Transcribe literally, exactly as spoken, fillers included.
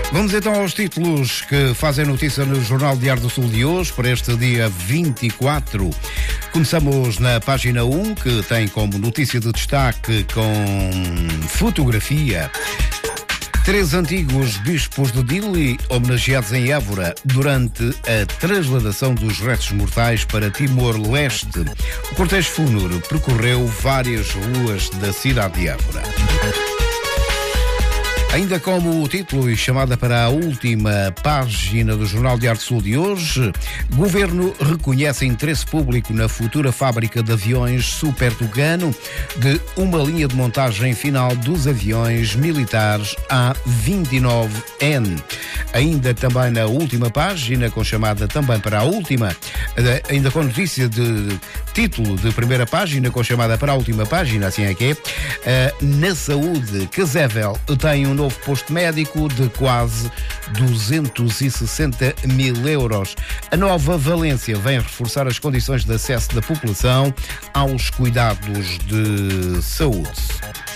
Vamos então aos títulos que fazem notícia no Jornal Diário do Sul de hoje, para este dia vinte e quatro. Começamos na página um, que tem como notícia de destaque com fotografia. Três antigos bispos de Dili homenageados em Évora durante a transladação dos restos mortais para Timor-Leste. O cortejo fúnebre percorreu várias ruas da cidade de Évora. Ainda como título e chamada para a última página do Jornal Diário do Sul de hoje, Governo reconhece interesse público na futura fábrica de aviões Super Tucano de uma linha de montagem final dos aviões militares A vinte e nove N. Ainda também na última página, com chamada também para a última, ainda com notícia de título de primeira página, com chamada para a última página, assim é que é, na saúde, Casével tem um novo posto médico de quase duzentos e sessenta mil euros. A nova Valência vem reforçar as condições de acesso da população aos cuidados de saúde.